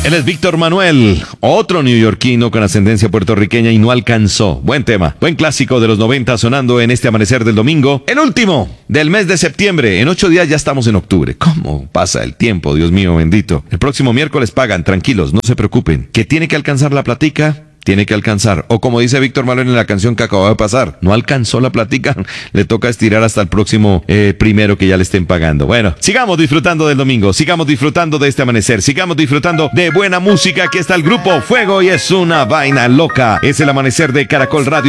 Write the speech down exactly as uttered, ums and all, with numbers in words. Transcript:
Él es Víctor Manuel, otro neoyorquino con ascendencia puertorriqueña y no alcanzó. Buen tema, buen clásico de los noventa sonando en este amanecer del domingo. El último del mes de septiembre. En ocho días ya estamos en octubre. ¿Cómo pasa el tiempo, Dios mío bendito? El próximo miércoles pagan, tranquilos, no se preocupen. ¿Que tiene que alcanzar la platica? Tiene que alcanzar. O como dice Víctor Manuel en la canción que acaba de pasar, no alcanzó la platica, le toca estirar hasta el próximo eh, primero que ya le estén pagando. Bueno, sigamos disfrutando del domingo, sigamos disfrutando de este amanecer, sigamos disfrutando de buena música. Aquí está el grupo Fuego y es una vaina loca. Es el amanecer de Caracol Radio.